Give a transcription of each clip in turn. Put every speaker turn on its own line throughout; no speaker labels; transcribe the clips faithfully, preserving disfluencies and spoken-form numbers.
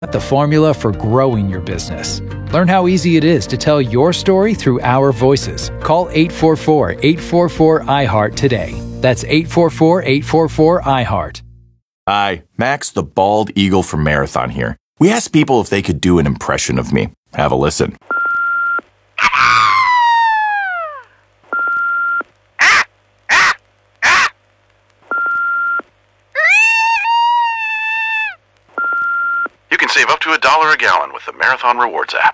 The formula for growing your business. Learn how easy it is to tell your story through our voices. Call eight four four, eight four four, I heart today. That's eight four four, eight four four, I heart.
Hi, Max the Bald Eagle from Marathon here. We asked people if they could do an impression of me. Have a listen.
Save up to a dollar a gallon with the Marathon Rewards app.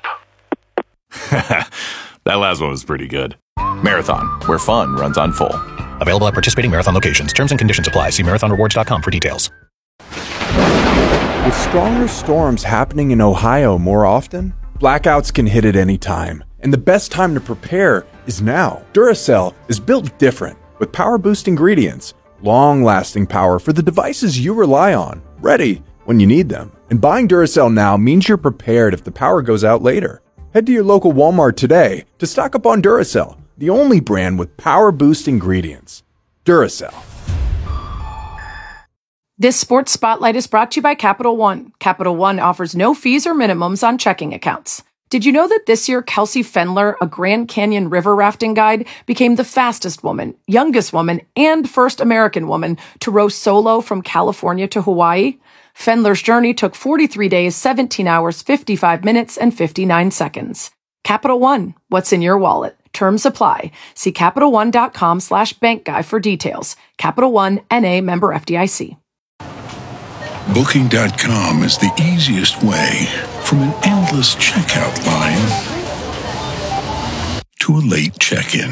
That last one was pretty good. Marathon, where fun runs on full.
Available at participating Marathon locations. Terms and conditions apply. See marathon rewards dot com for details.
With stronger storms happening in Ohio more often, blackouts can hit at any time. And the best time to prepare is now. Duracell is built different with power boost ingredients, long-lasting power for the devices you rely on, ready when you need them. And buying Duracell now means you're prepared if the power goes out later. Head to your local Walmart today to stock up on Duracell, the only brand with power boost ingredients. Duracell.
This Sports Spotlight is brought to you by Capital One. Capital One offers no fees or minimums on checking accounts. Did you know that this year Kelsey Fendler, a Grand Canyon river rafting guide, became the fastest woman, youngest woman, and first American woman to row solo from California to Hawaii? Fendler's journey took forty-three days, seventeen hours, fifty-five minutes, and fifty-nine seconds. Capital One, what's in your wallet? Terms apply. See CapitalOne.com slash bank guy for details. Capital One, N A member F D I C.
Booking dot com is the easiest way from an endless checkout line to a late check-in.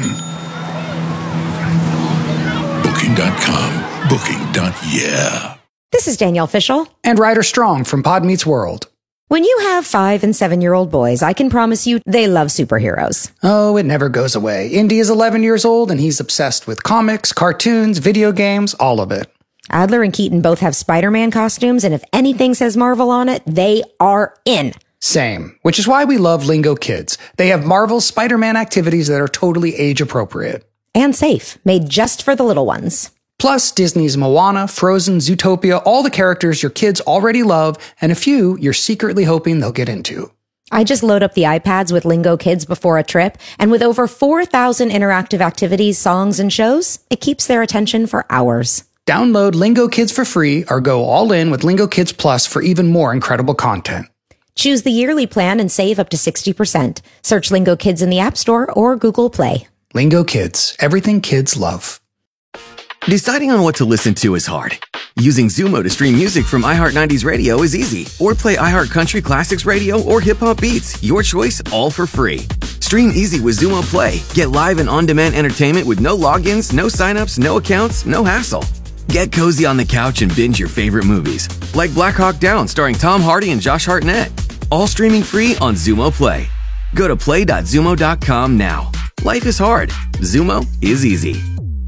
Booking dot com. Booking. Yeah.
This is Danielle Fishel.
And Ryder Strong from Pod Meets World.
When you have five and seven-year-old boys, I can promise you they love superheroes.
Oh, it never goes away. Indy is eleven years old, and he's obsessed with comics, cartoons, video games, all of it.
Adler and Keaton both have Spider-Man costumes, and if anything says Marvel on it, they are in.
Same, which is why we love Lingo Kids. They have Marvel Spider-Man activities that are totally age-appropriate.
And safe, made just for the little ones.
Plus, Disney's Moana, Frozen, Zootopia, all the characters your kids already love, and a few you're secretly hoping they'll get into.
I just load up the iPads with Lingo Kids before a trip, and with over four thousand interactive activities, songs, and shows, it keeps their attention for hours.
Download Lingo Kids for free or go all in with Lingo Kids Plus for even more incredible content.
Choose the yearly plan and save up to sixty percent. Search Lingo Kids in the App Store or Google Play.
Lingo Kids, everything kids love.
Deciding on what to listen to is hard. Using Zumo to stream music from iHeart nineties Radio is easy. Or play iHeart Country Classics Radio or Hip Hop Beats. Your choice, all for free. Stream easy with Zumo Play. Get live and on-demand entertainment with no logins, no signups, no accounts, no hassle. Get cozy on the couch and binge your favorite movies. Like Black Hawk Down starring Tom Hardy and Josh Hartnett. All streaming free on Zumo Play. Go to play dot zumo dot com now. Life is hard. Zumo is easy.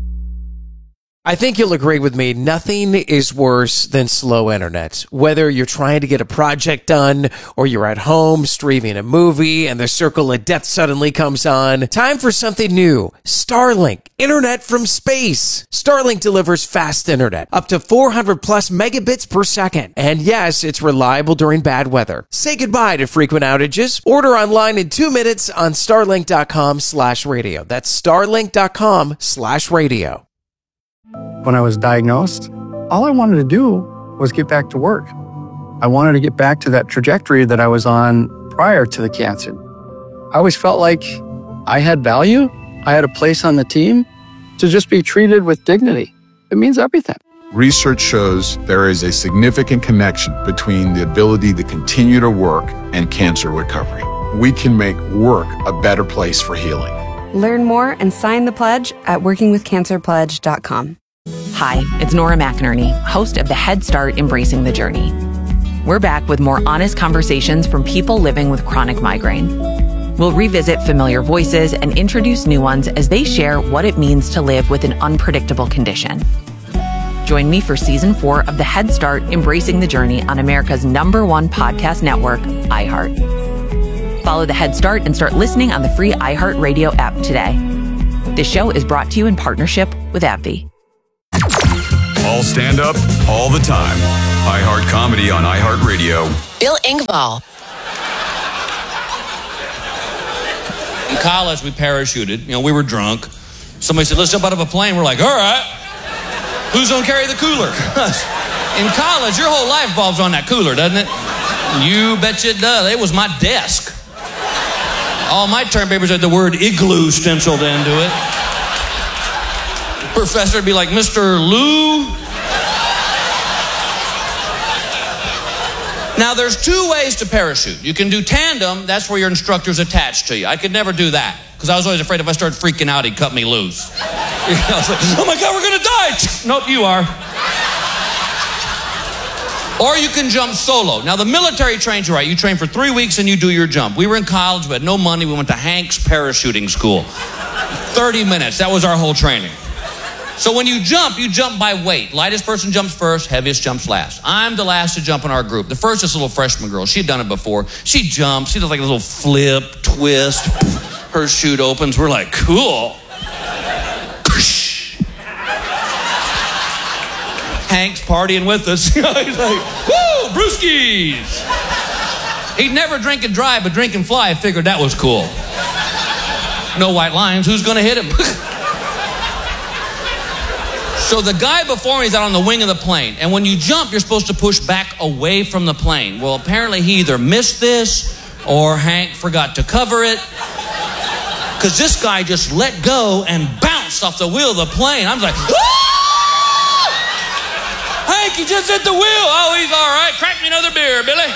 I think you'll agree with me, nothing is worse than slow internet. Whether you're trying to get a project done or you're at home streaming a movie and the circle of death suddenly comes on, time for something new. Starlink, internet from space. Starlink delivers fast internet, up to four hundred plus megabits per second. And yes, it's reliable during bad weather. Say goodbye to frequent outages. Order online in two minutes on starlink dot com slash radio. That's starlink dot com slash radio.
When I was diagnosed, all I wanted to do was get back to work. I wanted to get back to that trajectory that I was on prior to the cancer. I always felt like I had value. I had a place on the team. To just be treated with dignity, it means everything.
Research shows there is a significant connection between the ability to continue to work and cancer recovery. We can make work a better place for healing.
Learn more and sign the pledge at working with cancer pledge dot com.
Hi, it's Nora McInerney, host of the Head Start Embracing the Journey. We're back with more honest conversations from people living with chronic migraine. We'll revisit familiar voices and introduce new ones as they share what it means to live with an unpredictable condition. Join me for season four of the Head Start Embracing the Journey on America's number one podcast network, iHeart. Follow the Head Start and start listening on the free iHeartRadio app today. This show is brought to you in partnership with AbbVie.
All stand up, all the time. iHeart Comedy on iHeartRadio.
Bill Engvall.
In college, we parachuted. You know, we were drunk. Somebody said, let's jump out of a plane. We're like, all right. Who's going to carry the cooler? In college, your whole life revolves on that cooler, doesn't it? You betcha it does. It was my desk. All my term papers had the word igloo stenciled into it. Professor would be like, Mister Lou. Now, there's two ways to parachute. You can do tandem. That's where your instructor's attached to you. I could never do that because I was always afraid if I started freaking out, he'd cut me loose. You know, I was like, oh, my God, we're going to die. Nope, you are. Or you can jump solo. Now, the military trains you right. You train for three weeks and you do your jump. We were in college. We had no money. We went to Hanks Parachuting School. thirty minutes. That was our whole training. So when you jump, you jump by weight. Lightest person jumps first, heaviest jumps last. I'm the last to jump in our group. The first is a little freshman girl. She'd done it before. She jumps. She does like a little flip, twist. Her chute opens. We're like, cool. Hank's partying with us. He's like, woo, brewskis. He'd never drink and drive, but drink and fly. I figured that was cool. No white lines. Who's going to hit him? So the guy before me is out on the wing of the plane. And when you jump, you're supposed to push back away from the plane. Well, apparently he either missed this or Hank forgot to cover it. Because this guy just let go and bounced off the wheel of the plane. I was like, ah! Hank, he just hit the wheel. Oh, he's all right. Crack me another beer, Billy.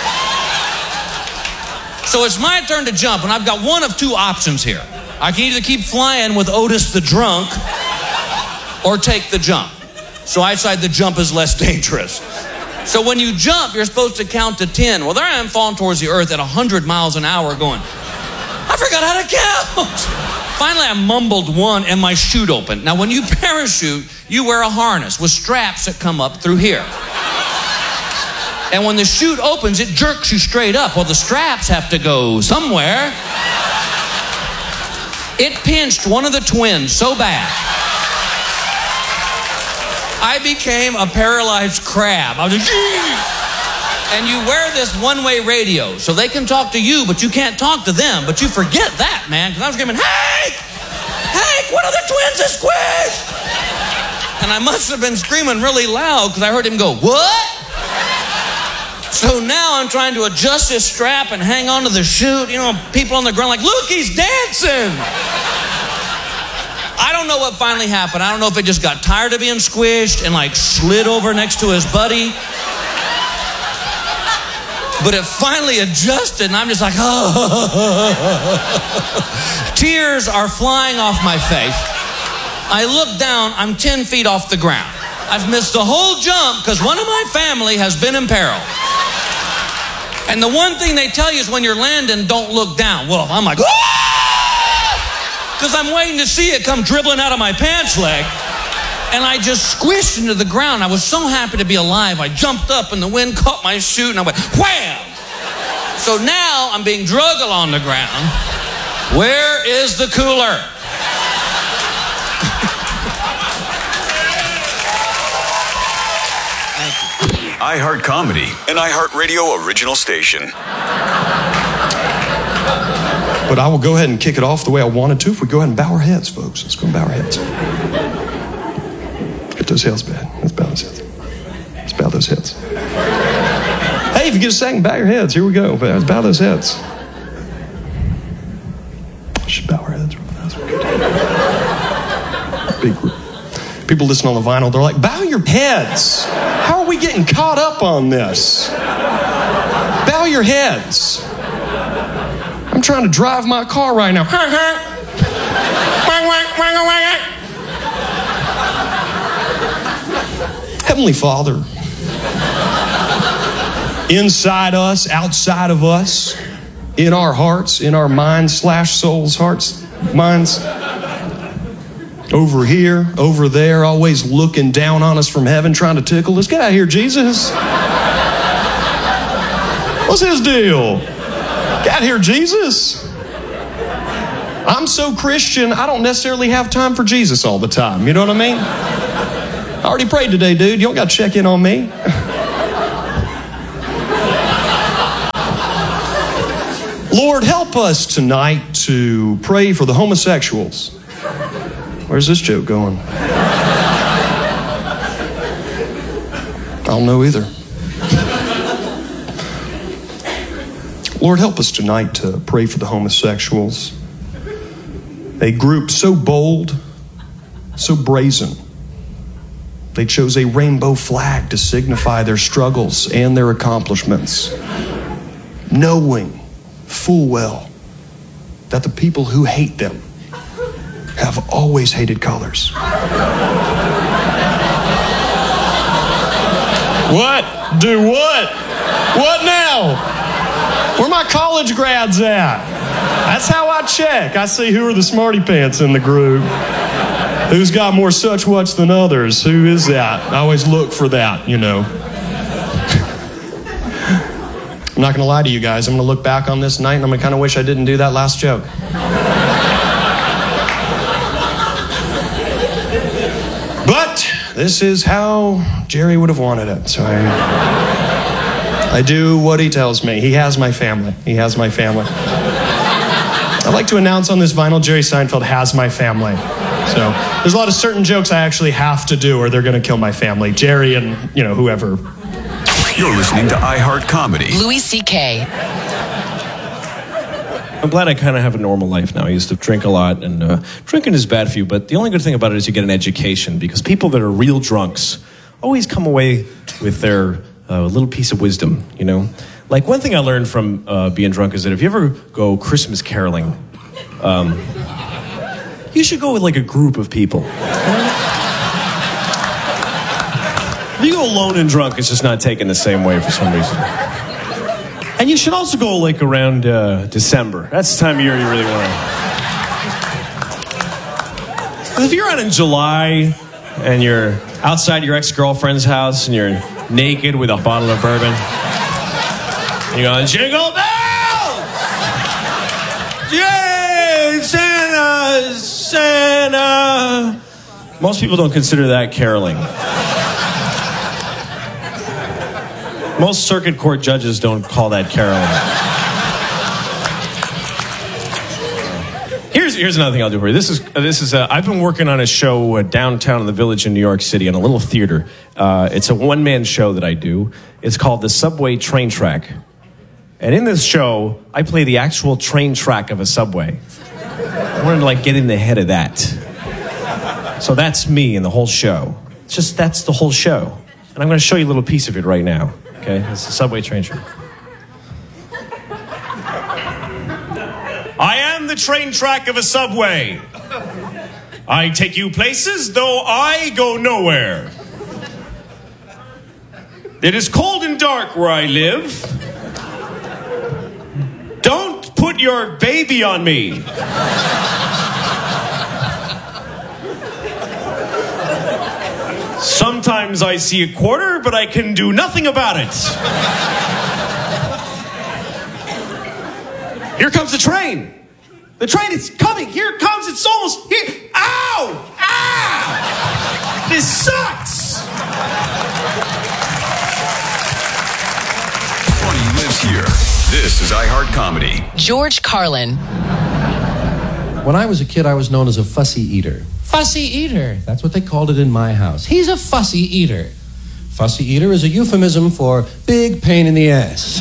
So it's my turn to jump, and I've got one of two options here. I can either keep flying with Otis the drunk or take the jump. So I decide the jump is less dangerous. So when you jump, you're supposed to count to ten. Well, there I am falling towards the earth at one hundred miles an hour going, I forgot how to count. Finally, I mumbled one and my chute opened. Now, when you parachute, you wear a harness with straps that come up through here. And when the chute opens, it jerks you straight up. Well, the straps have to go somewhere. It pinched one of the twins so bad, I became a paralyzed crab. I was like, Gee! And you wear this one-way radio, so they can talk to you, but you can't talk to them. But you forget that, man, because I was screaming, Hank! Hank, one of the twins is squished! And I must have been screaming really loud because I heard him go, what? So now I'm trying to adjust this strap and hang on to the chute. You know, people on the ground like, look, he's dancing! I don't know what finally happened. I don't know if it just got tired of being squished and like slid over next to his buddy. But it finally adjusted and I'm just like, oh. Tears are flying off my face. I look down, I'm ten feet off the ground. I've missed the whole jump because one of my family has been in peril. And the one thing they tell you is when you're landing, don't look down. Well, I'm like, because I'm waiting to see it come dribbling out of my pants leg. And I just squished into the ground. I was so happy to be alive. I jumped up and the wind caught my chute and I went, wham! So now I'm being dragged along the ground. Where is the cooler?
iHeart Comedy, an iHeartRadio original station.
But I will go ahead and kick it off the way I wanted to if we go ahead and bow our heads, folks. Let's go and bow our heads. Get those heads bad. Let's bow those heads. Let's bow those heads. Hey, if you get a second, bow your heads. Here we go. Let's bow those heads. I should bow our heads real fast. Big group. People listening on the vinyl, they're like, bow your heads. How are we getting caught up on this? Bow your heads. I'm trying to drive my car right now. Heavenly Father, inside us, outside of us, in our hearts, in our minds slash souls, hearts, minds, over here, over there, always looking down on us from heaven, trying to tickle us. Get out of here, Jesus. What's his deal? Get out of here, Jesus. I'm so Christian, I don't necessarily have time for Jesus all the time. You know what I mean? I already prayed today, dude. You don't got to check in on me. help us tonight to pray for the homosexuals. Where's this joke going? I don't know either. Lord, help us tonight to pray for the homosexuals. A group so bold, so brazen. They chose a rainbow flag to signify their struggles and their accomplishments, knowing full well that the people who hate them have always hated colors. What? Do what? What now? Where my college grads at? That's how I check. I see who are the smarty pants in the group. Who's got more such what's than others? Who is that? I always look for that, you know. I'm not going to lie to you guys. I'm going to look back on this night and I'm going to kind of wish I didn't do that last joke. But this is how Jerry would have wanted it. So I, I do what he tells me. He has my family. He has my family. I'd like to announce on this vinyl, Jerry Seinfeld has my family. So there's a lot of certain jokes I actually have to do or they're going to kill my family. Jerry and, you know, whoever.
You're listening to iHeart Comedy.
Louis C K.
I'm glad I kind of have a normal life now. I used to drink a lot, and uh, drinking is bad for you, but the only good thing about it is you get an education, because people that are real drunks always come away with their uh, little piece of wisdom, you know? Like, one thing I learned from uh, being drunk is that if you ever go Christmas caroling, um, you should go with, like, a group of people. If you go alone and drunk, it's just not taken the same way for some reason. And you should also go, like, around uh, December. That's the time of year you really want to. If you're out in July and you're outside your ex-girlfriend's house and you're naked with a bottle of bourbon, you're going, jingle bells! Yay, Santa, Santa! Most people don't consider that caroling. Most circuit court judges don't call that caroling. Here's here's another thing I'll do for you. This is uh, this is uh, I've been working on a show uh, downtown in the Village in New York City in a little theater. Uh, it's a one man show that I do. It's called the Subway Train Track, and in this show I play the actual train track of a subway. I wanted to like get in the head of that. So that's me in the whole show. It's just that's the whole show, and I'm going to show you a little piece of it right now. Okay, it's the subway train track. I am the train track of a subway. I take you places, though I go nowhere. It is cold and dark where I live. Don't put your baby on me. Sometimes I see a quarter, but I can do nothing about it. Here comes the train. The train is coming. Here it comes. It's almost here. Ow! Ow! This sucks!
Funny lives here. This is iHeart Comedy.
George Carlin.
When I was a kid, I was known as a fussy eater. Fussy eater. That's what they called it in my house. He's a fussy eater. Fussy eater is a euphemism for big pain in the ass.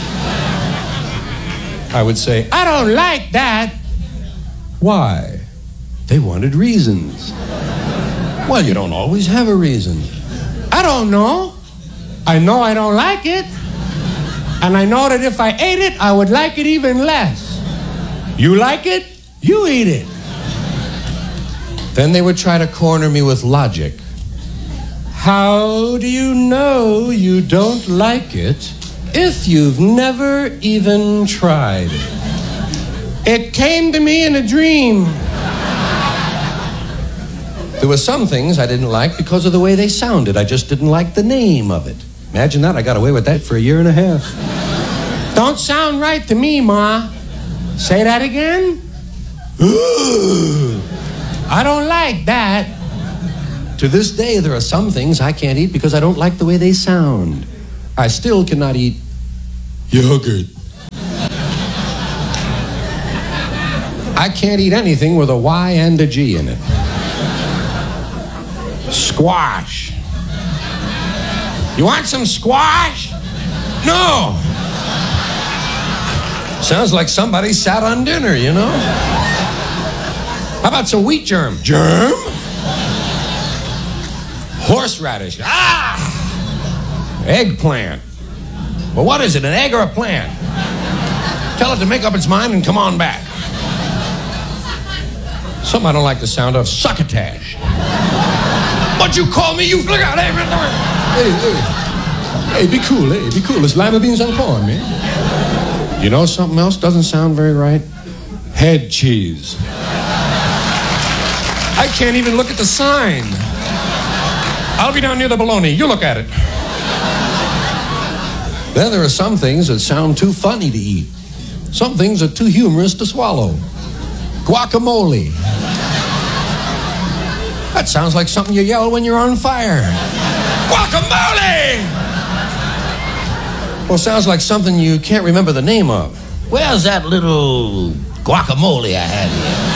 I would say, I don't like that. Why? They wanted reasons. Well, you don't always have a reason. I don't know. I know I don't like it. And I know that if I ate it, I would like it even less. You like it? You eat it. Then they would try to corner me with logic. How do you know you don't like it if you've never even tried it? It came to me in a dream. There were some things I didn't like because of the way they sounded. I just didn't like the name of it. Imagine that. I got away with that for a year and a half. Don't sound right to me, Ma. Say that again? I don't like that. To this day, there are some things I can't eat because I don't like the way they sound. I still cannot eat yogurt. I can't eat anything with a Y and a G in it. Squash. You want some squash? No. Sounds like somebody sat on dinner, you know? How about some wheat germ? Germ? Horseradish. Ah! Eggplant. Well, what is it, an egg or a plant? Tell it to make up its mind and come on back. Something I don't like the sound of. Succotash. What you call me, you look out. Hey, hey, hey, be cool, hey, be cool. It's lima beans and corn, man. You know something else doesn't sound very right? Head cheese. I can't even look at the sign. I'll be down near the bologna. You look at it. Then there are some things that sound too funny to eat. Some things are too humorous to swallow. Guacamole. That sounds like something you yell when you're on fire. Guacamole! Well, sounds like something you can't remember the name of.
Where's that little guacamole I had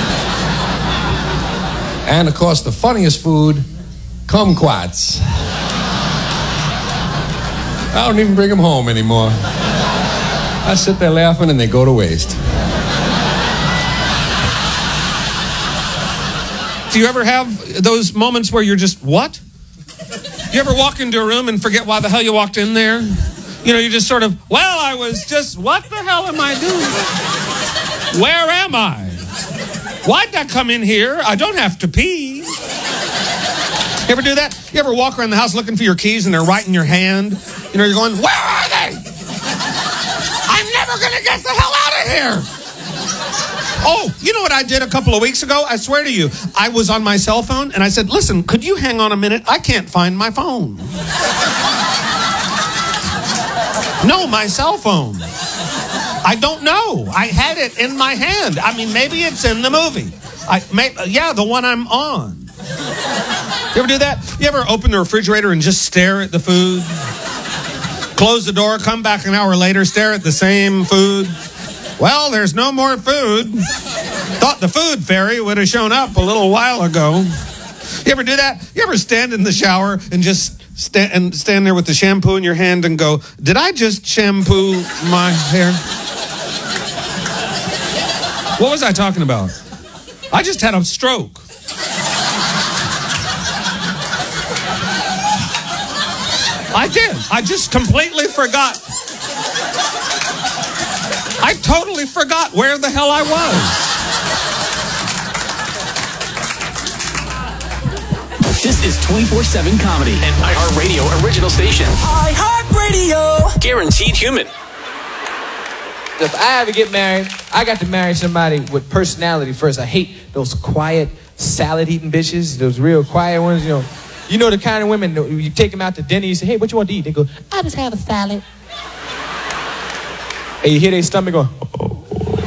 here?
And, of course, the funniest food, kumquats. I don't even bring them home anymore. I sit there laughing and they go to waste.
Do you ever have those moments where you're just, what? You ever walk into a room and forget why the hell you walked in there? You know, you just sort of, well, I was just, what the hell am I doing? Where am I? Why'd I come in here? I don't have to pee. You ever do that? You ever walk around the house looking for your keys and they're right in your hand? You know, you're going, where are they? I'm never going to get the hell out of here. Oh, you know what I did a couple of weeks ago? I swear to you, I was on my cell phone and I said, listen, could you hang on a minute? I can't find my phone. No, my cell phone. I don't know. I had it in my hand. I mean, maybe it's in the movie. I may, yeah, the one I'm on. You ever do that? You ever open the refrigerator and just stare at the food? Close the door, come back an hour later, stare at the same food. Well, there's no more food. Thought the food fairy would have shown up a little while ago. You ever do that? You ever stand in the shower and just stand and stand there with the shampoo in your hand and go, did I just shampoo my hair? What was I talking about? I just had a stroke. I did. I just completely forgot. I totally forgot where the hell I was.
This is twenty-four seven Comedy, an iHeartRadio original station. iHeartRadio. Guaranteed human.
If I ever get married, I got to marry somebody with personality first. I hate those quiet, salad-eating bitches, those real quiet ones, you know. You know the kind of women, you take them out to dinner, you say, hey, what you want to eat? They go, I just have a salad. And you hear their stomach going, oh.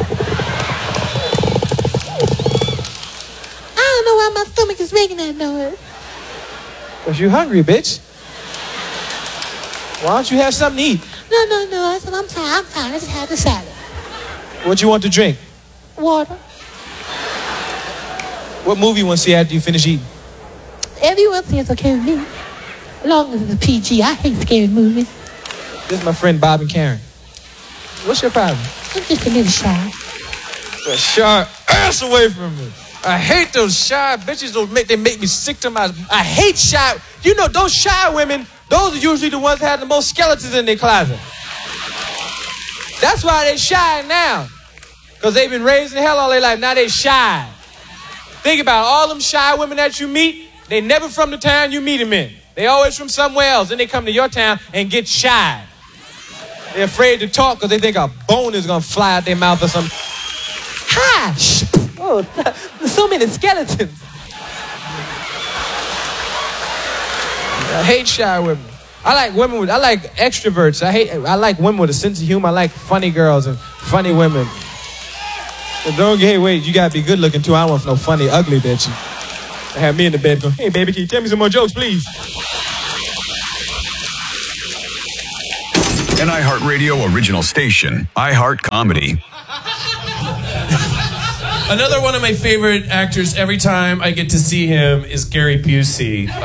I don't know why my stomach is making that noise.
Because you're hungry, bitch. Why don't you have something to eat?
No, no, no. I said, I'm fine, I'm fine. I just had the salad.
What you want to drink?
Water.
What movie you want to see after you finish eating?
Everyone says okay with me. As long as it's a P G. I hate scary movies.
This is my friend Bob and Karen. What's your problem?
I'm just a little shy.
A shy ass away from me. I hate those shy bitches. Those make, they make me sick to my... I hate shy... You know, those shy women, those are usually the ones that have the most skeletons in their closet. That's why they shy now. Because they've been raised in hell all their life. Now they shy. Think about all them shy women that you meet. They never from the town you meet them in. They always from somewhere else. Then they come to your town and get shy. They're afraid to talk because they think a bone is going to fly out their mouth or something. Hi! Oh, there's so many skeletons. I hate shy women. I like women with, I like extroverts. I hate, I like women with a sense of humor. I like funny girls and funny women. But don't get, hey, wait, you got to be good looking too. I don't want no funny, ugly bitch. They have me in the bed going, hey, baby, can you tell me some more jokes, please?
An iHeartRadio original station, iHeart Comedy.
Another one of my favorite actors every time I get to see him is Gary Busey. Um,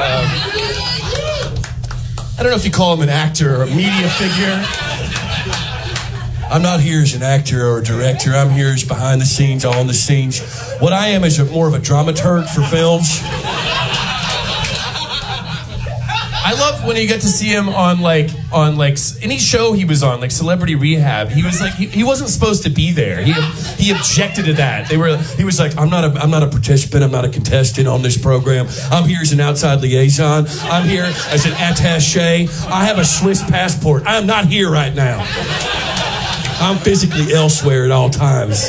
I don't know if you call him an actor or a media figure.
I'm not here as an actor or a director. I'm here as behind the scenes, on the scenes. What I am is a, more of a dramaturg for films.
I love when you get to see him on like on like any show he was on, like Celebrity Rehab. He was like he, he wasn't supposed to be there. He he objected to that. They were he was like, I'm not a I'm not a participant. I'm not a contestant on this program. I'm here as an outside liaison. I'm here as an attaché. I have a Swiss passport. I am not here right now. I'm physically elsewhere at all times.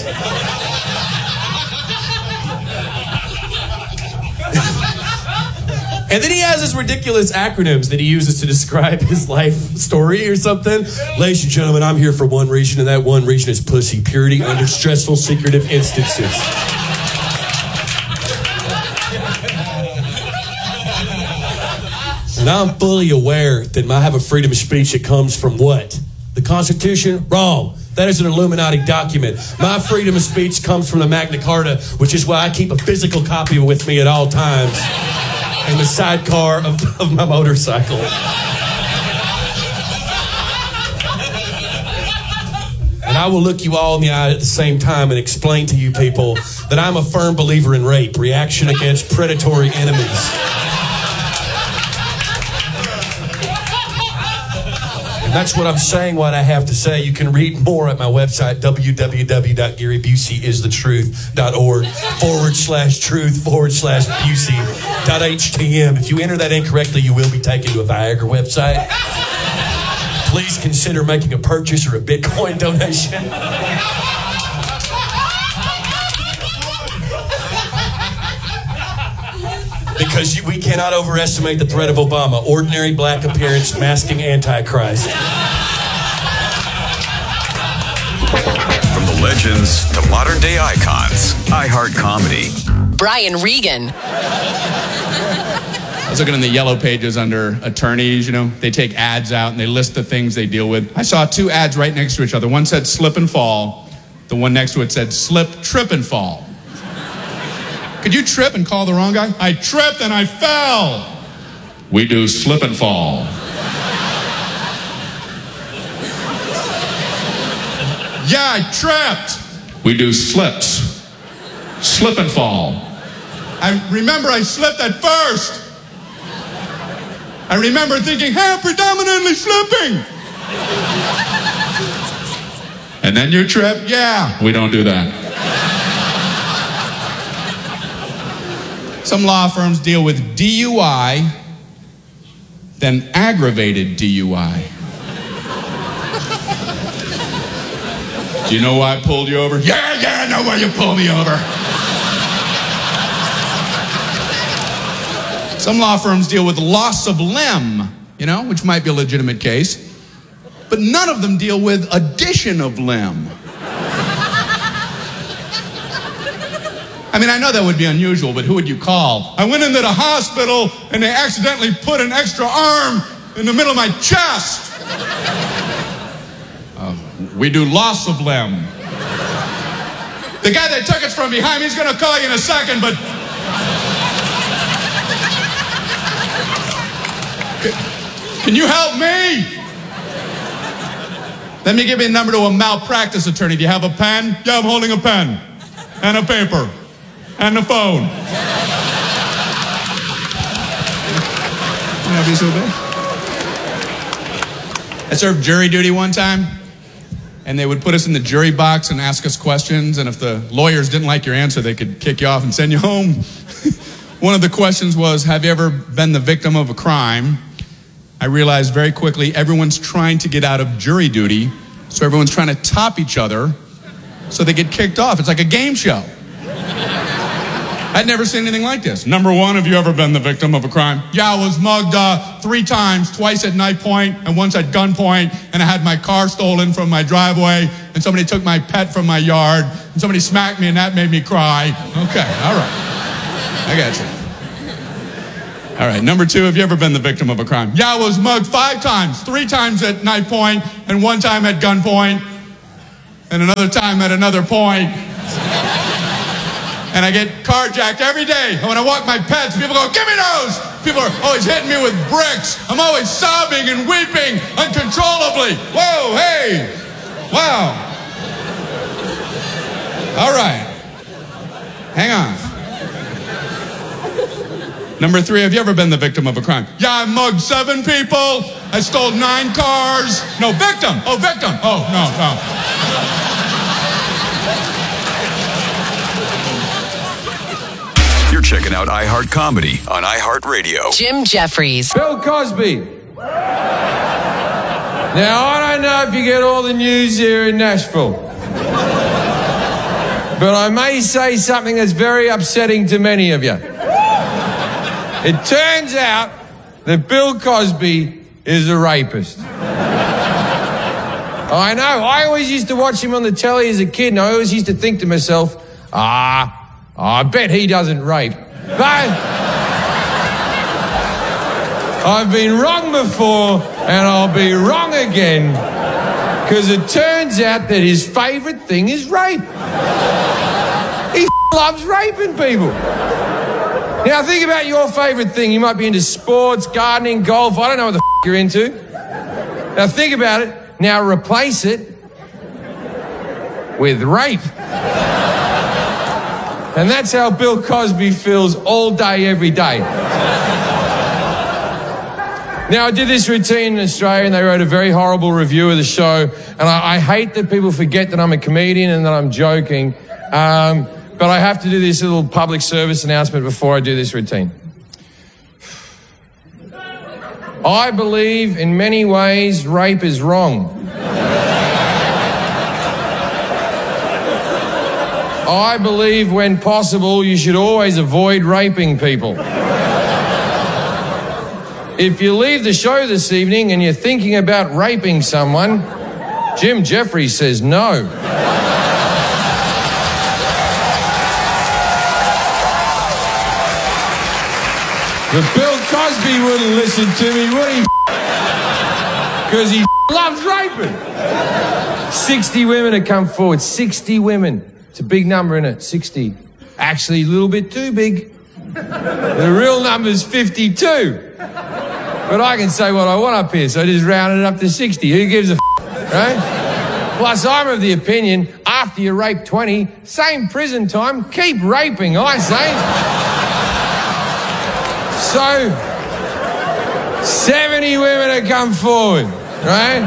And then he has his ridiculous acronyms that he uses to describe his life story or something.
Ladies and gentlemen, I'm here for one reason, and that one reason is pussy purity under stressful, secretive instances. And I'm fully aware that I have a freedom of speech that comes from what? The Constitution? Wrong. That is an Illuminati document. My freedom of speech comes from the Magna Carta, which is why I keep a physical copy with me at all times. In the sidecar of, of my motorcycle. And I will look you all in the eye at the same time and explain to you people that I'm a firm believer in rape, reaction against predatory enemies. And that's what I'm saying, what I have to say. You can read more at my website, www.garybuseyistituruth.org forward slash truth forward slash Busey.htm. If you enter that incorrectly, you will be taken to a Viagra website. Please consider making a purchase or a Bitcoin donation. Because you, we cannot overestimate the threat of Obama. Ordinary black appearance masking Antichrist.
From the legends to modern day icons, iHeart Comedy.
Brian Regan.
I was looking in the yellow pages under attorneys, you know, they take ads out and they list the things they deal with. I saw two ads right next to each other. One said slip and fall. The one next to it said slip, trip, and fall. Could you trip and call the wrong guy? I tripped and I fell. We do slip and fall. Yeah, I tripped. We do slips. Slip and fall. I remember I slipped at first. I remember thinking, hey, I'm predominantly slipping. And then you trip? Yeah, we don't do that. Some law firms deal with D U I, then aggravated D U I. Do you know why I pulled you over? Yeah, yeah, I know why you pulled me over. Some law firms deal with loss of limb, you know, which might be a legitimate case. But none of them deal with addition of limb. I mean, I know that would be unusual, but who would you call? I went into the hospital and they accidentally put an extra arm in the middle of my chest. Uh, we do loss of limb. The guy that took it from behind me, he's going to call you in a second, but... Can you help me? Let me give you a number to a malpractice attorney. Do you have a pen? Yeah, I'm holding a pen. And a paper. And a phone. That'd be so bad. I served jury duty one time, and they would put us in the jury box and ask us questions, and if the lawyers didn't like your answer, they could kick you off and send you home. One of the questions was, have you ever been the victim of a crime? I realized very quickly everyone's trying to get out of jury duty, so everyone's trying to top each other so they get kicked off. It's like a game show. I'd never seen anything like this. Number one, have you ever been the victim of a crime? Yeah, I was mugged uh, three times, twice at knife point and once at gunpoint, and I had my car stolen from my driveway, and somebody took my pet from my yard, and somebody smacked me, and that made me cry. Okay, all right. I got you. All right, number two, have you ever been the victim of a crime? Yeah, I was mugged five times, three times at knife point, and one time at gunpoint, and another time at another point. and I get carjacked every day. And when I walk my pets, people go, give me those! People are always hitting me with bricks. I'm always sobbing and weeping uncontrollably. Whoa, hey! Wow. All right. Hang on. Number three, have you ever been the victim of a crime? Yeah, I mugged seven people. I stole nine cars. No, victim. Oh, victim. Oh, no,
no. You're checking out iHeart Comedy on iHeartRadio.
Jim Jeffries.
Bill Cosby. Now, I don't know if you get all the news here in Nashville, but I may say something that's very upsetting to many of you. It turns out that Bill Cosby is a rapist. I know. I always used to watch him on the telly as a kid, and I always used to think to myself, ah, I bet he doesn't rape. But I've been wrong before, and I'll be wrong again, because it turns out that his favourite thing is rape. He loves raping people. Now, think about your favourite thing. You might be into sports, gardening, golf. I don't know what the f*** you're into. Now, think about it. Now, replace it with rape. And that's how Bill Cosby feels all day, every day. Now, I did this routine in Australia, and they wrote a very horrible review of the show. And I, I hate that people forget that I'm a comedian and that I'm joking. Um... But I have to do this little public service announcement before I do this routine. I believe in many ways rape is wrong. I believe when possible you should always avoid raping people. If you leave the show this evening and you're thinking about raping someone, Jim Jeffries says no. But Bill Cosby wouldn't listen to me, would he? Because he loves raping. sixty women have come forward. sixty women. It's a big number, isn't it? sixty. Actually, a little bit too big. The real number's fifty-two. But I can say what I want up here, so I just round it up to sixty. Who gives a f***, right? Plus, I'm of the opinion, after you rape twenty, same prison time, keep raping, I say. So, seventy women have come forward, right?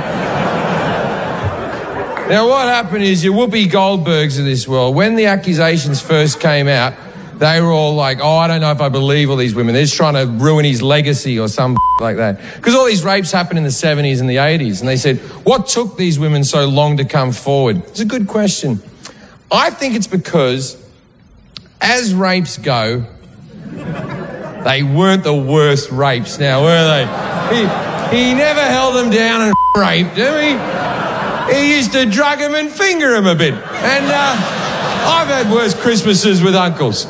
Now, what happened is your Whoopi Goldbergs of this world, when the accusations first came out, they were all like, oh, I don't know if I believe all these women. They're just trying to ruin his legacy or some like that. Because all these rapes happened in the seventies and the eighties. And they said, what took these women so long to come forward? It's a good question. I think it's because, as rapes go, they weren't the worst rapes now, were they? He, he never held them down and raped them. He, he used to drug them and finger them a bit. And uh, I've had worse Christmases with uncles.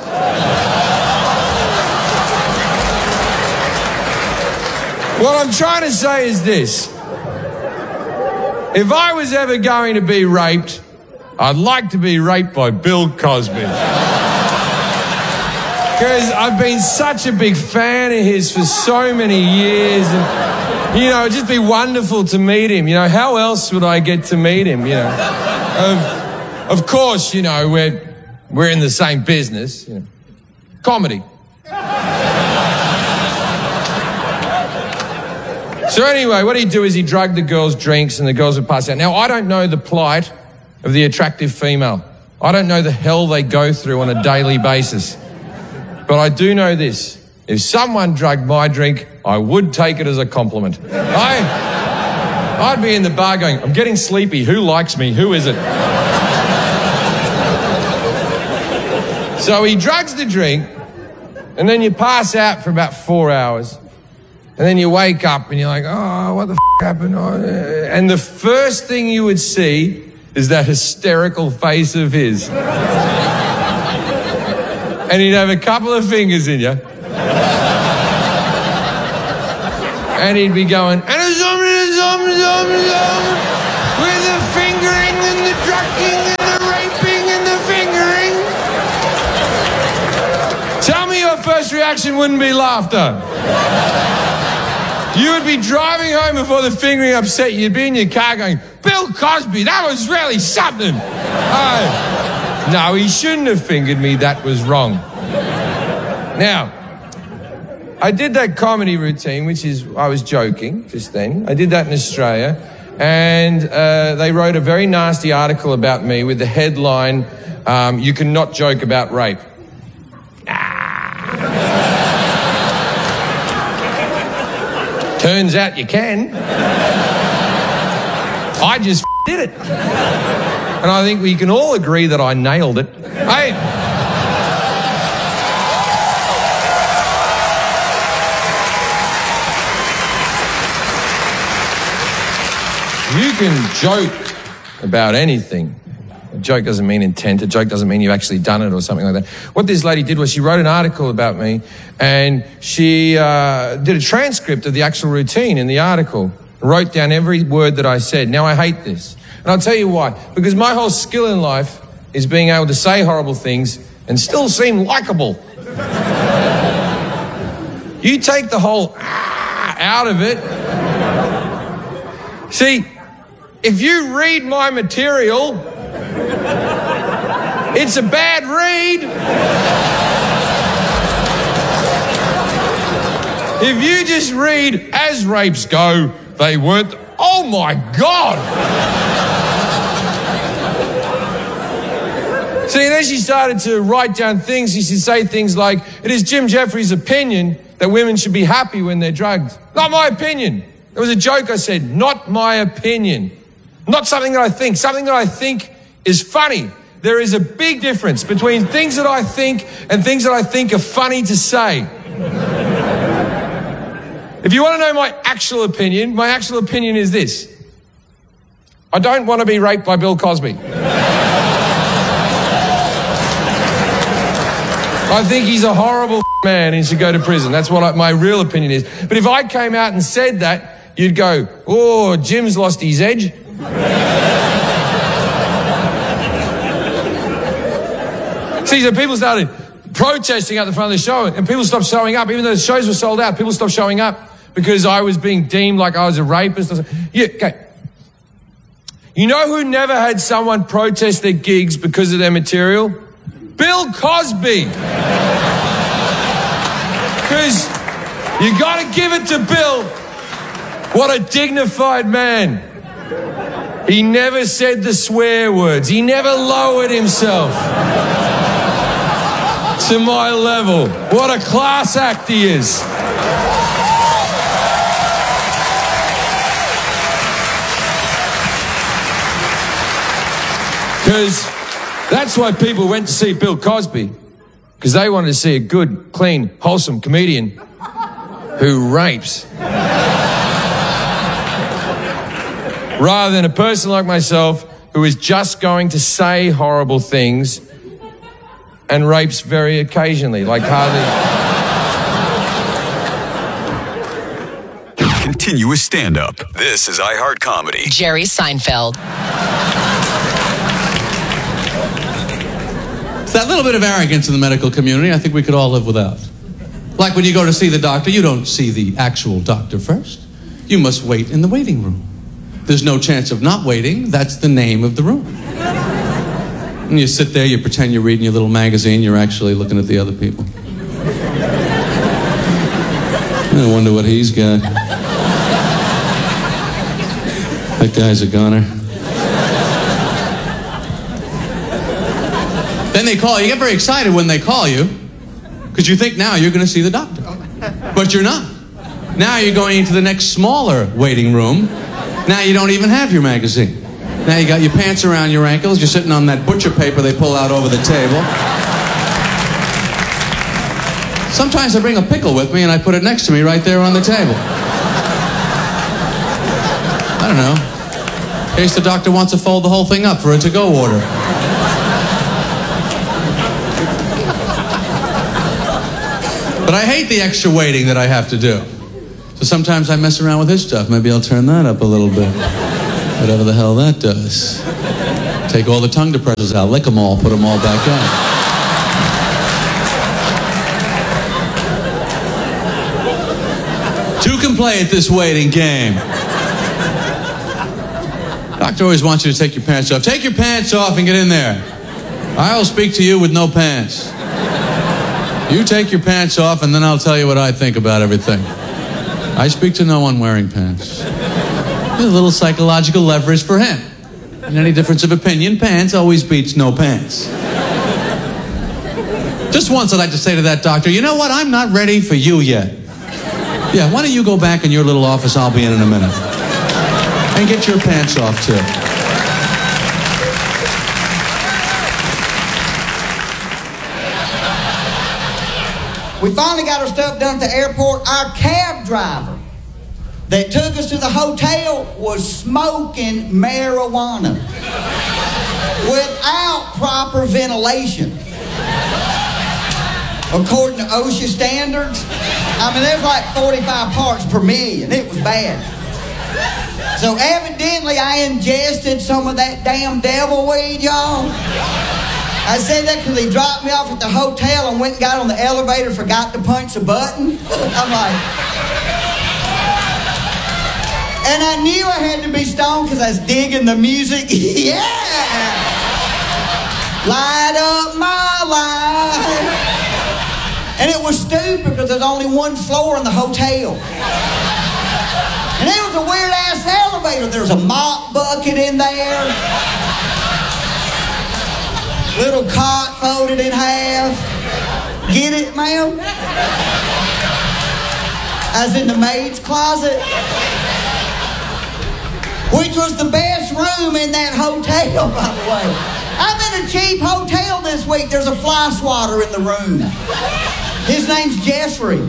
What I'm trying to say is this. If I was ever going to be raped, I'd like to be raped by Bill Cosby. Because I've been such a big fan of his for so many years. And, you know, it'd just be wonderful to meet him. You know, how else would I get to meet him, you know? Of, of course, you know, we're, we're in the same business. You know. Comedy. So anyway, what he'd do is he'd drug the girls' drinks and the girls would pass out. Now, I don't know the plight of the attractive female. I don't know the hell they go through on a daily basis. But I do know this. If someone drugged my drink, I would take it as a compliment. I, I'd be in the bar going, I'm getting sleepy. Who likes me? Who is it? So he drugs the drink, and then you pass out for about four hours. And then you wake up and you're like, oh, what the f*** happened? Oh, and the first thing you would see is that hysterical face of his. And he'd have a couple of fingers in you. And he'd be going, and a zoom, and a zoom, zoom, zoom, with the fingering and the drugging and the raping and the fingering. reaction wouldn't be laughter. You would be driving home before the fingering upset you. You'd be in your car going, Bill Cosby, that was really something. Oh, no, he shouldn't have fingered me. That was wrong. Now, I did that comedy routine, which is, I was joking just then. I did that in Australia. And uh, they wrote a very nasty article about me with the headline, um, you cannot joke about rape. Turns out you can. I just did it. And I think we can all agree that I nailed it. Hey. You can joke about anything. A joke doesn't mean intent. A joke doesn't mean you've actually done it or something like that. What this lady did was she wrote an article about me, and she uh, did a transcript of the actual routine in the article, wrote down every word that I said. Now, I hate this. And I'll tell you why. Because my whole skill in life is being able to say horrible things and still seem likable. You take the whole ah out of it. See, if you read my material, it's a bad read. If you just read, as rapes go, they weren't. Oh my God. See, then she started to write down things. She should say things like, it is Jim Jeffries' opinion that women should be happy when they're drugged. Not my opinion. It was a joke I said, not my opinion. Not something that I think, something that I think is funny. There is a big difference between things that I think and things that I think are funny to say. If you want to know my actual opinion, my actual opinion is this. I don't want to be raped by Bill Cosby. I think he's a horrible man and he should go to prison. That's what I, my real opinion is. But if I came out and said that, you'd go, oh, Jim's lost his edge. See, so people started protesting at the front of the show, and people stopped showing up. Even though the shows were sold out, people stopped showing up because I was being deemed like I was a rapist. Yeah, okay. You know who never had someone protest their gigs because of their material? Bill Cosby. Because you got to give it to Bill. What a dignified man. He never said the swear words. He never lowered himself to my level. What a class act he is. Because that's why people went to see Bill Cosby. Because they wanted to see a good, clean, wholesome comedian who rapes. Rather than a person like myself who is just going to say horrible things and rapes very occasionally, like hardly.
Continuous stand-up. This is iHeart Comedy.
Jerry Seinfeld.
It's that little bit of arrogance in the medical community I think we could all live without. Like when you go to see the doctor, you don't see the actual doctor first. You must wait in the waiting room. There's no chance of not waiting. That's the name of the room. And you sit there, you pretend you're reading your little magazine, you're actually looking at the other people. I wonder what he's got. That guy's a goner. Then they call you. You get very excited when they call you because you think now you're going to see the doctor. But you're not. Now you're going into the next smaller waiting room. Now you don't even have your magazine. Now you got your pants around your ankles. You're sitting on that butcher paper they pull out over the table. Sometimes I bring a pickle with me and I put it next to me right there on the table. I don't know. In case the doctor wants to fold the whole thing up for a to-go order. But I hate the extra waiting that I have to do. So sometimes I mess around with his stuff. Maybe I'll turn that up a little bit. Whatever the hell that does. Take all the tongue depressors out, lick them all, put them all back play at this waiting game? Doctor always wants you to take your pants off. Take your pants off and get in there. I'll speak to you with no pants. You take your pants off, and then I'll tell you what I think about everything. I speak to no one wearing pants. There's a little psychological leverage for him. In any difference of opinion, pants always beats no pants. Just once I'd like to say to that doctor, you know what? I'm not ready for you yet. Yeah, why don't you go back in your little office? I'll be in in a minute. And get your pants off, too.
We finally got our stuff done at the airport. Our cab driver that took us to the hotel was smoking marijuana without proper ventilation. According to OSHA standards, I mean, there's like forty-five parts per million. It was bad. So evidently I ingested some of that damn devil weed, y'all. I said that because he dropped me off at the hotel and went and got on the elevator, forgot to punch a button. I'm like... And I knew I had to be stoned because I was digging the music. Yeah! Light up my life. And it was stupid because there's only one floor in the hotel. And it was a weird-ass elevator. There was a mop bucket in there. Little cot folded in half. Get it, ma'am? I was in the maid's closet, which was the best room in that hotel, by the way. I'm in a cheap hotel this week. There's a fly swatter in the room. His name's Jeffrey.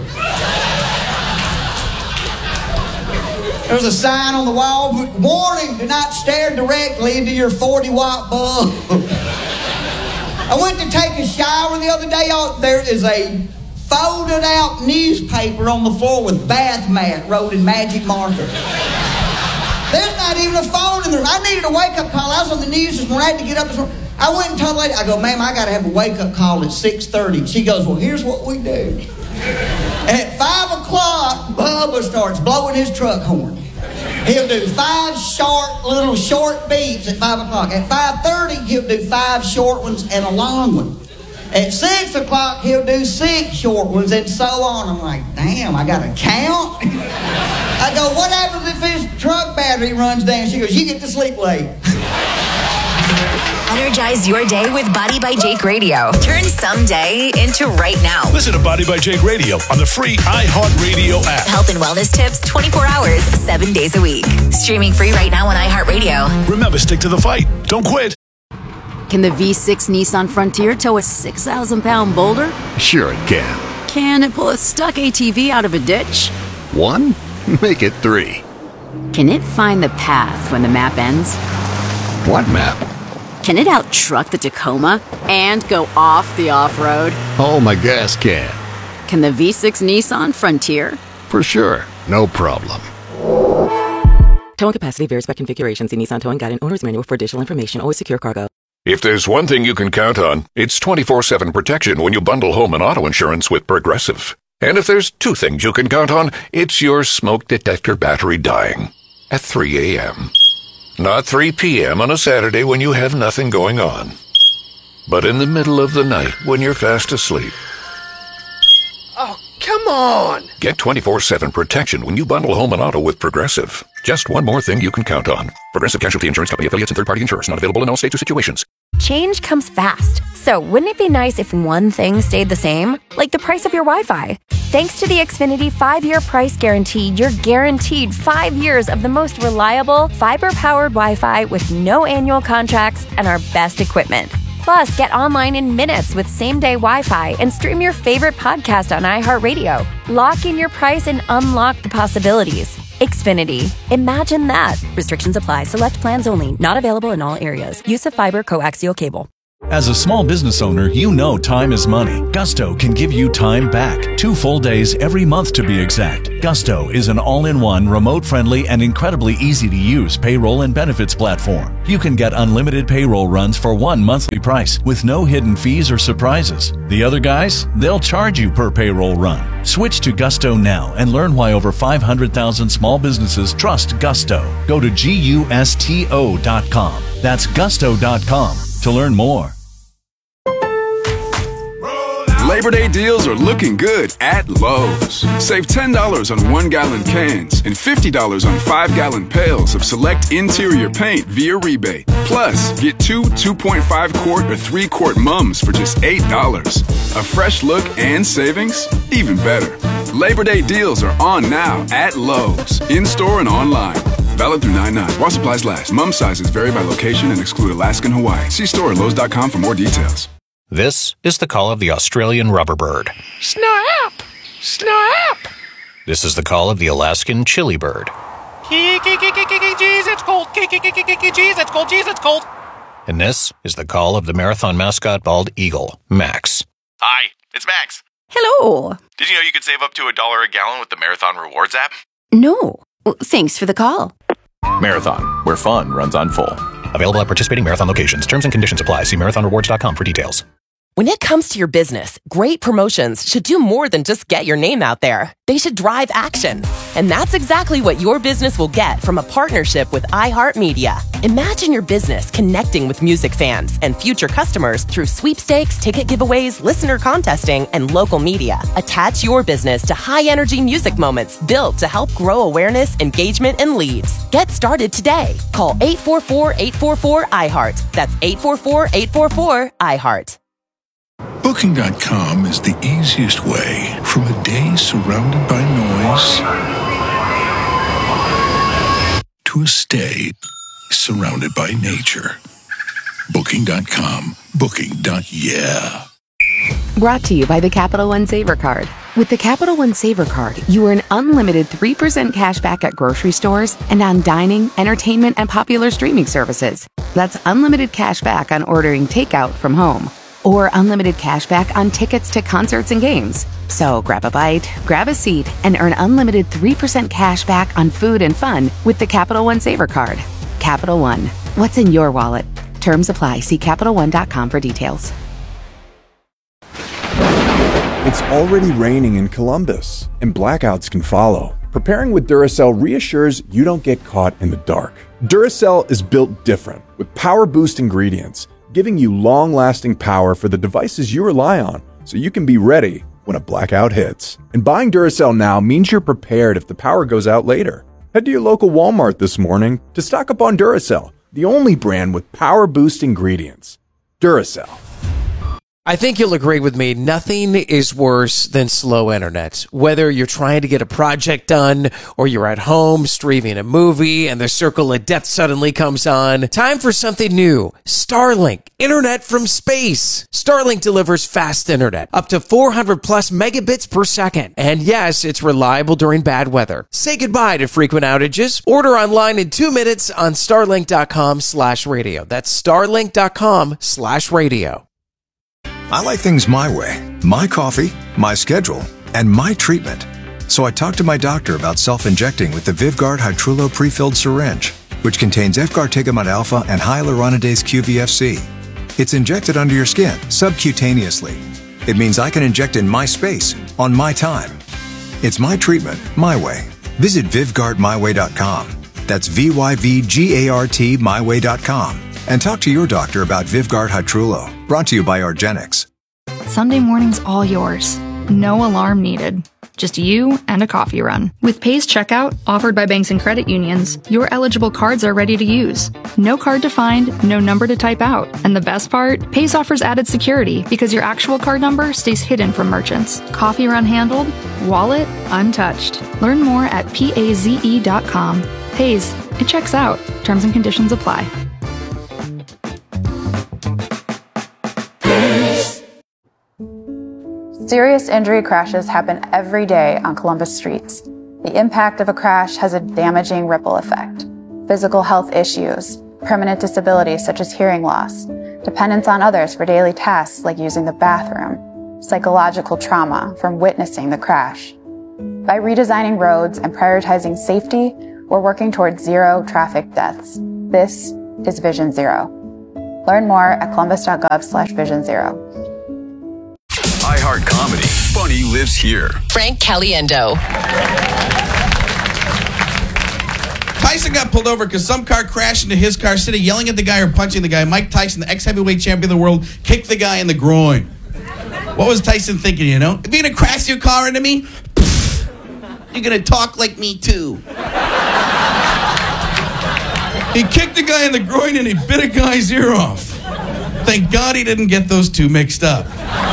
There's a sign on the wall, warning, do not stare directly into your forty watt bulb. I went to take a shower the other day. There is a folded out newspaper on the floor with bath mat wrote in magic marker. There's not even a phone in the room. I needed a wake-up call. I was on the news this morning. I had to get up this morning. I went and told the lady, I go, ma'am, I got to have a wake-up call at six thirty. She goes, well, here's what we do. And at five o'clock, Bubba starts blowing his truck horn. He'll do five short, little short beeps at five o'clock. At five thirty, he'll do five short ones and a long one. At six o'clock, he'll do six short ones and so on. I'm like, damn, I got to count? I go, what happens if his truck battery runs down? She goes, you get to sleep late.
Energize your day with Body by Jake Radio. Turn someday into right now.
Listen to Body by Jake Radio on the free iHeartRadio app.
Health and wellness tips twenty-four hours, seven days a week. Streaming free right now on iHeartRadio.
Remember, stick to the fight. Don't quit.
Can the V six Nissan Frontier tow a six thousand pound boulder?
Sure it can.
Can it pull a stuck A T V out of a ditch?
One? Make it three.
Can it find the path when the map ends?
What map?
Can it out-truck the Tacoma and go off the off-road?
Oh, my gas can.
Can the V six Nissan Frontier?
For sure. No problem.
Towing capacity varies by configuration. See Nissan Towing Guide and Owner's Manual for additional information. Always secure cargo.
If there's one thing you can count on, it's twenty-four seven protection when you bundle home and auto insurance with Progressive. And if there's two things you can count on, it's your smoke detector battery dying at three a.m. Not three p.m. on a Saturday when you have nothing going on, but in the middle of the night when you're fast asleep.
Oh, come on!
Get twenty-four seven protection when you bundle home and auto with Progressive. Just one more thing you can count on. Progressive Casualty Insurance Company affiliates and third-party insurers. Not available in all states or situations.
Change comes fast. So wouldn't it be nice if one thing stayed the same? Like the price of your Wi-Fi. Thanks to the Xfinity five-year price guarantee, you're guaranteed five years of the most reliable, fiber-powered Wi-Fi with no annual contracts and our best equipment. Plus, get online in minutes with same-day Wi-Fi and stream your favorite podcast on iHeartRadio. Lock in your price and unlock the possibilities. Xfinity. Imagine that.
Restrictions apply. Select plans only. Not available in all areas. Use of fiber coaxial cable.
As a small business owner, you know time is money. Gusto can give you time back. Two full days every month to be exact. Gusto is an all-in-one, remote-friendly, and incredibly easy-to-use payroll and benefits platform. You can get unlimited payroll runs for one monthly price with no hidden fees or surprises. The other guys, they'll charge you per payroll run. Switch to Gusto now and learn why over five hundred thousand small businesses trust Gusto. Go to gusto dot com. That's gusto dot com to learn more.
Labor Day deals are looking good at Lowe's. Save ten dollars on one-gallon cans and fifty dollars on five-gallon pails of select interior paint via rebate. Plus, get two two point five quart or three quart mums for just eight dollars. A fresh look and savings? Even better. Labor Day deals are on now at Lowe's, in-store and online. Valid through nine nine. While supplies last. Mum sizes vary by location and exclude Alaska and Hawaii. See store at lowes dot com for more details.
This is the call of the Australian rubberbird.
Snap! Snap!
This is the call of the Alaskan chili bird.
Jeez, it's cold. Jeez, it's cold. Jeez, it's cold.
And this is the call of the marathon mascot bald eagle, Max.
Hi, it's Max.
Hello.
Did you know you could save up to a dollar a gallon with the Marathon Rewards app?
No. Well, thanks for the call.
Marathon, where fun runs on full. Available at participating Marathon locations. Terms and conditions apply. See marathon rewards dot com for details.
When it comes to your business, great promotions should do more than just get your name out there. They should drive action. And that's exactly what your business will get from a partnership with iHeartMedia. Imagine your business connecting with music fans and future customers through sweepstakes, ticket giveaways, listener contesting, and local media. Attach your business to high-energy music moments built to help grow awareness, engagement, and leads. Get started today. Call eight four four, eight four four, I heart. That's eight four four, eight four four, I heart.
Booking dot com is the easiest way from a day surrounded by noise to a stay surrounded by nature. Booking dot com. Booking. Yeah.
Brought to you by the Capital One Saver Card. With the Capital One Saver Card, you earn unlimited three percent cash back at grocery stores and on dining, entertainment, and popular streaming services. That's unlimited cash back on ordering takeout from home, or unlimited cash back on tickets to concerts and games. So grab a bite, grab a seat, and earn unlimited three percent cash back on food and fun with the Capital One Saver Card. Capital One. What's in your wallet? Terms apply. See Capital One dot com for details.
It's already raining in Columbus, and blackouts can follow. Preparing with Duracell reassures you don't get caught in the dark. Duracell is built different, with power boost ingredients, giving you long-lasting power for the devices you rely on, so you can be ready when a blackout hits. And buying Duracell now means you're prepared if the power goes out later. Head to your local Walmart this morning to stock up on Duracell, the only brand with power boost ingredients. Duracell.
I think you'll agree with me, nothing is worse than slow internet. Whether you're trying to get a project done or you're at home streaming a movie and the circle of death suddenly comes on, time for something new. Starlink, internet from space. Starlink delivers fast internet, up to four hundred plus megabits per second. And yes, it's reliable during bad weather. Say goodbye to frequent outages. Order online in two minutes on starlink dot com slash radio. That's starlink dot com slash radio.
I like things my way, my coffee, my schedule, and my treatment. So I talked to my doctor about self-injecting with the Vyvgart Hytrulo pre-filled syringe, which contains Efgartigimod alpha and hyaluronidase Q V F C. It's injected under your skin, subcutaneously. It means I can inject in my space, on my time. It's my treatment, my way. Visit Vyvgart my way dot com. That's V Y V G A R T my way dot com. And talk to your doctor about Vyvgart Hytrulo. Brought to you by Argenix.
Sunday morning's all yours. No alarm needed. Just you and a coffee run. With Pace Checkout, offered by banks and credit unions, your eligible cards are ready to use. No card to find, no number to type out. And the best part? Pace offers added security because your actual card number stays hidden from merchants. Coffee run handled, wallet untouched. Learn more at paze dot com. Pace, it checks out. Terms and conditions apply.
Serious injury crashes happen every day on Columbus streets. The impact of a crash has a damaging ripple effect. Physical health issues, permanent disabilities such as hearing loss, dependence on others for daily tasks like using the bathroom, psychological trauma from witnessing the crash. By redesigning roads and prioritizing safety, we're working towards zero traffic deaths. This is Vision Zero. Learn more at columbus.gov slash vision zero.
iHeart Comedy. Funny lives here.
Frank Caliendo.
Tyson got pulled over because some car crashed into his car. Instead of yelling at the guy or punching the guy, Mike Tyson, the ex-heavyweight champion of the world, kicked the guy in the groin. What was Tyson thinking, you know? If you're going to crash your car into me, pff, you're going to talk like me too. He kicked the guy in the groin and he bit a guy's ear off. Thank God he didn't get those two mixed up.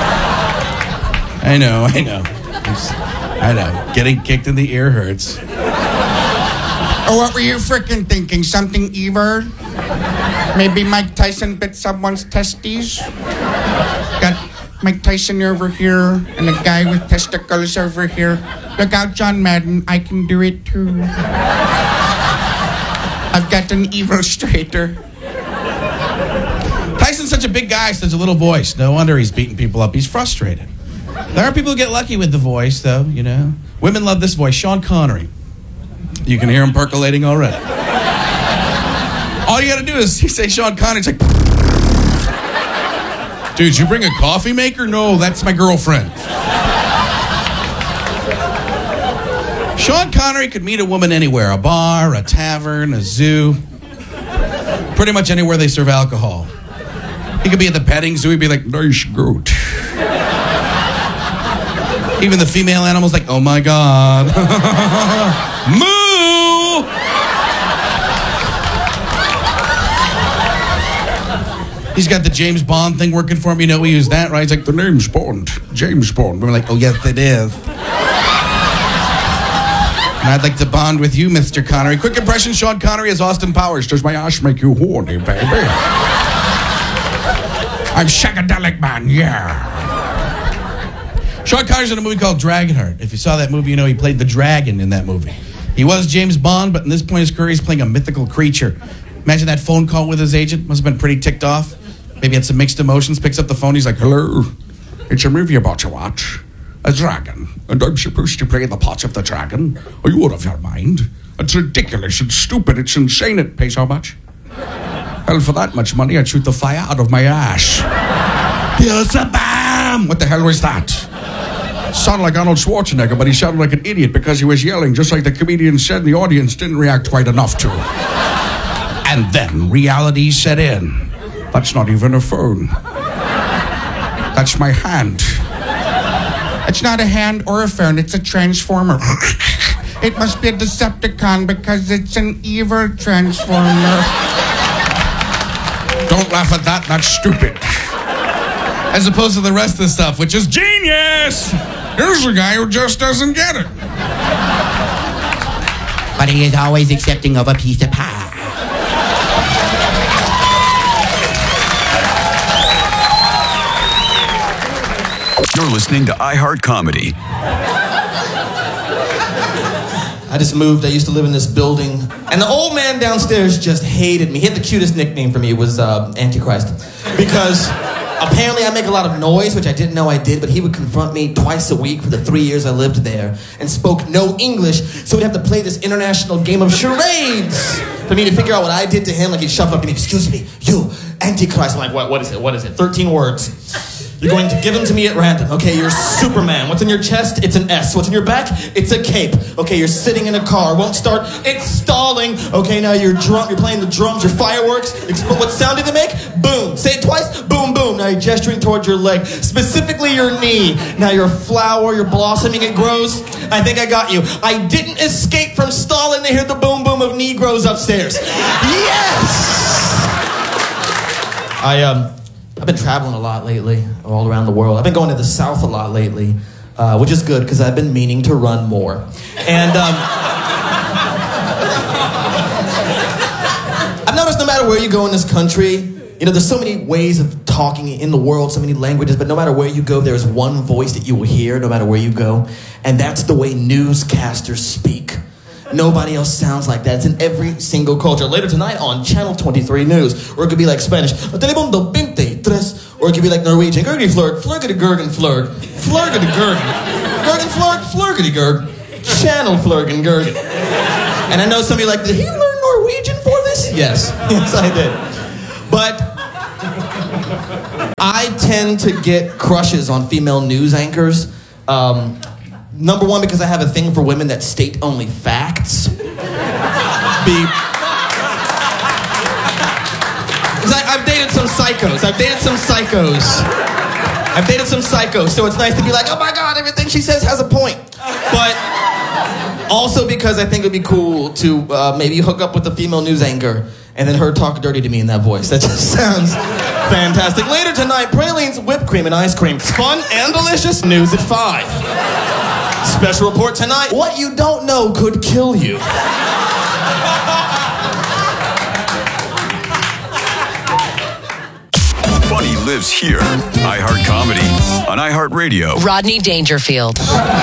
I know, I know. I know. Getting kicked in the ear hurts.
Or what were you frickin' thinking? Something evil? Maybe Mike Tyson bit someone's testes? Got Mike Tyson over here and a guy with testicles over here. Look out, John Madden. I can do it too. I've got an evil straighter.
Tyson's such a big guy, such a little voice. No wonder he's beating people up. He's frustrated. There are people who get lucky with the voice, though, you know. Women love this voice. Sean Connery. You can hear him percolating already. All you gotta do is you say Sean Connery, it's like... Dude, did you bring a coffee maker? No, that's my girlfriend. Sean Connery could meet a woman anywhere. A bar, a tavern, a zoo. Pretty much anywhere they serve alcohol. He could be at the petting zoo. He'd be like, nice goat. Even the female animal's like, oh my God. Moo! He's got the James Bond thing working for him. You know, we use that, right? He's like, the name's Bond. James Bond. We're like, oh, yes, it is. And I'd like to bond with you, Mister Connery. Quick impression, Sean Connery as Austin Powers. Does my ass make you horny, baby? I'm Shagadelic Man, yeah. Sean Connery's in a movie called Dragonheart. If you saw that movie, you know he played the dragon in that movie. He was James Bond, but in this point in his career, he's playing a mythical creature. Imagine that phone call with his agent. Must have been pretty ticked off. Maybe had some mixed emotions. Picks up the phone. He's like, hello. It's a movie about to watch. A dragon. And I'm supposed to play the part of the dragon. Are you out of your mind? It's ridiculous. It's stupid. It's insane. It pays how much? Hell, for that much money, I'd shoot the fire out of my ass. Here's a bam! What the hell was that? Sounded like Arnold Schwarzenegger, but he sounded like an idiot because he was yelling, just like the comedian said, and the audience didn't react quite enough to. And then reality set in. That's not even a phone. That's my hand.
It's not a hand or a phone, it's a transformer. It must be a Decepticon because it's an evil transformer.
Don't laugh at that, that's stupid. As opposed to the rest of the stuff, which is genius! Here's a guy who just doesn't get it.
But he is always accepting of a piece of pie.
You're listening to iHeart Comedy.
I just moved. I used to live in this building. And the old man downstairs just hated me. He had the cutest nickname for me. It was uh, Antichrist. Because apparently I make a lot of noise, which I didn't know I did, but he would confront me twice a week for the three years I lived there and spoke no English, so we'd have to play this international game of charades for me to figure out what I did to him. Like he'd shuffle up to me, excuse me, you, Antichrist. I'm like, what, what is it? What is it? thirteen words. You're going to give them to me at random. Okay, you're Superman. What's in your chest? It's an S. What's in your back? It's a cape. Okay, you're sitting in a car. Won't start. It's stalling. Okay, now you're drum. You're playing the drums. Your fireworks. Expl- what sound do they make? Boom. Say it twice. Boom, boom. Now you're gesturing towards your leg, specifically your knee. Now you're a flower. You're blossoming. It grows. I think I got you. I didn't escape from stalling to hear the boom, boom of Negroes upstairs. Yes. I um. I've been traveling a lot lately, all around the world. I've been going to the South a lot lately, uh, which is good because I've been meaning to run more. And um, I've noticed no matter where you go in this country, you know, there's so many ways of talking in the world, so many languages, but no matter where you go, there's one voice that you will hear no matter where you go, and that's the way newscasters speak. Nobody else sounds like that. It's in every single culture. Later tonight on Channel twenty-three News, or it could be like Spanish, Telemundo veintitrés, or it could be like Norwegian, Gergi flurg, flurgity gurgen flurg, flurgity gurgen, gurgen flurg, flurgity gurg, Channel flurgen gurgen. And I know some of you are like, did he learn Norwegian for this? Yes, yes I did. But I tend to get crushes on female news anchors. Um, number one, because I have a thing for women that state only facts. Be... I, I've dated some psychos. I've dated some psychos. I've dated some psychos, so it's nice to be like, oh my God, everything she says has a point. But also because I think it would be cool to uh, maybe hook up with a female news anchor and then her talk dirty to me in that voice. That just sounds fantastic. Later tonight, pralines, whipped cream, and ice cream. Fun and delicious. News at five. Special report tonight. What you don't know could kill you.
Funny lives here. iHeart Comedy on iHeartRadio.
Rodney Dangerfield.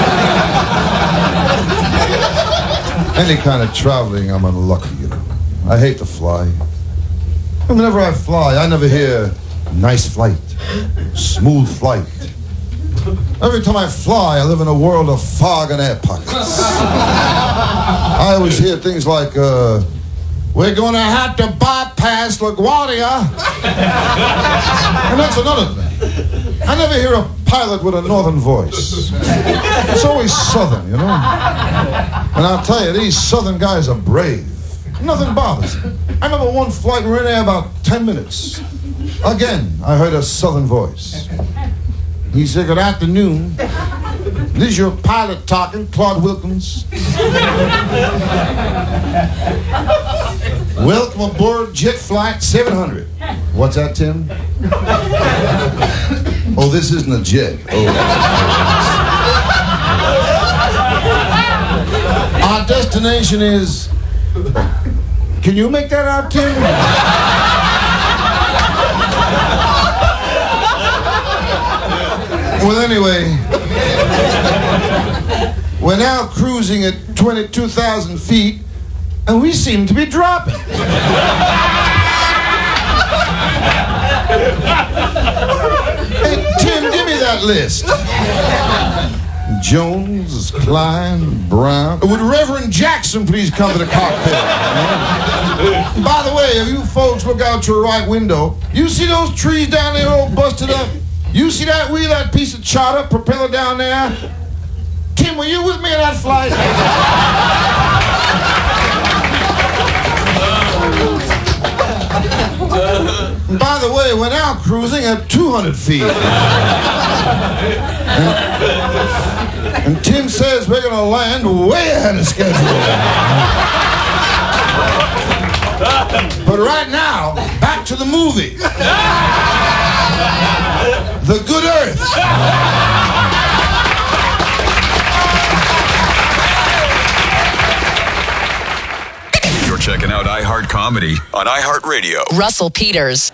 Any kind of traveling, I'm unlucky, you know. I hate to fly. Whenever I fly, I never hear nice flight, smooth flight. Every time I fly, I live in a world of fog and air pockets. I always hear things like, uh, we're gonna have to bypass LaGuardia. And that's another thing. I never hear a pilot with a northern voice. It's always southern, you know? And I'll tell you, these southern guys are brave. Nothing bothers them. I remember one flight, we were in there about ten minutes. Again, I heard a southern voice. He said, good afternoon. This is your pilot talking, Claude Wilkins. Welcome aboard Jet Flight seven hundred. What's that, Tim? Oh, this isn't a jet. Oh. Our destination is... Can you make that out, Tim? Well, anyway, we're now cruising at twenty-two thousand feet, and we seem to be dropping. Hey, Tim, give me that list. Jones, Klein, Brown. Would Reverend Jackson please come to the cockpit? By the way, if you folks look out your right window, you see those trees down there all busted up? You see that wheel, that piece of charter propeller down there? Tim, were you with me in that flight? By the way, we're now cruising at two hundred feet. And, and Tim says we're going to land way ahead of schedule. But right now, back to the movie. The Good Earth.
You're checking out iHeart Comedy on iHeartRadio.
Russell Peters.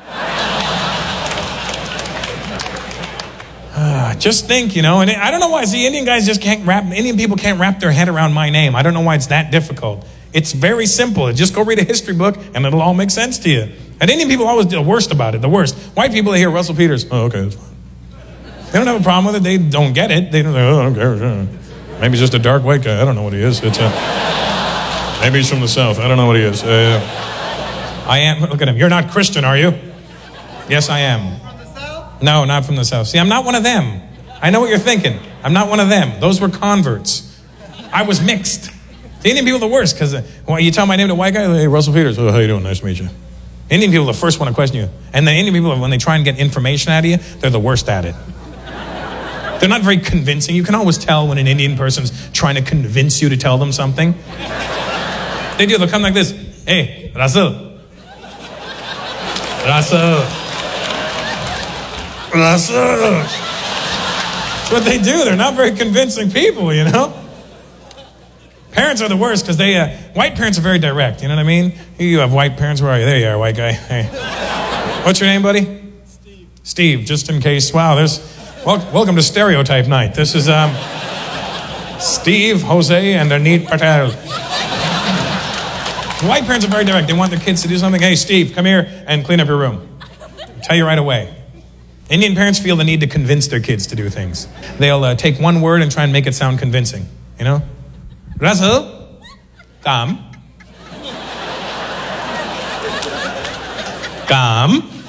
Uh, just think, you know, and I don't know why. See, Indian guys just can't wrap, Indian people can't wrap their head around my name. I don't know why it's that difficult. It's very simple. Just go read a history book and it'll all make sense to you. And Indian people are always the worst about it, the worst. White people, they hear Russell Peters. Oh, okay, that's fine. They don't have a problem with it. They don't get it. They don't say, oh, I don't care. Maybe he's just a dark white guy. I don't know what he is. It's a, maybe he's from the South. I don't know what he is. Uh, I am, look at him. You're not Christian, are you? Yes, I am. From the South? No, not from the South. See, I'm not one of them. I know what you're thinking. I'm not one of them. Those were converts. I was mixed. The Indian people are the worst because uh, when you tell my name to a white guy, hey, Russell Peters, oh, how you doing? Nice to meet you. Indian people are the first one to question you. And the Indian people, when they try and get information out of you, they're the worst at it. They're not very convincing. You can always tell when an Indian person's trying to convince you to tell them something. They do. They'll come like this. Hey, Russell. Russell. Russell. That's what they do. They're not very convincing people, you know? Parents are the worst because they, uh, white parents are very direct, you know what I mean? You have white parents, where are you? There you are, white guy. Hey. What's your name, buddy? Steve. Steve, just in case. Wow, there's, well, welcome to Stereotype Night. This is, um, Steve, Jose, and Anit Patel. White parents are very direct. They want their kids to do something. Hey, Steve, come here and clean up your room. I'll tell you right away. Indian parents feel the need to convince their kids to do things. They'll uh, take one word and try and make it sound convincing. You know? Russell, come. Come.